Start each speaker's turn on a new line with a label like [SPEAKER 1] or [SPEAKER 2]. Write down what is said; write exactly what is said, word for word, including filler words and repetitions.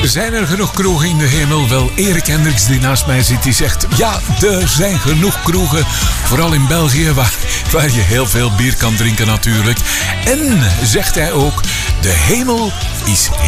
[SPEAKER 1] Zijn er genoeg kroegen in de hemel? Wel, Erik Hendricks die naast mij zit, die zegt... Ja, er zijn genoeg kroegen. Vooral in België, waar, waar je heel veel bier kan drinken natuurlijk. En, zegt hij ook, de hemel is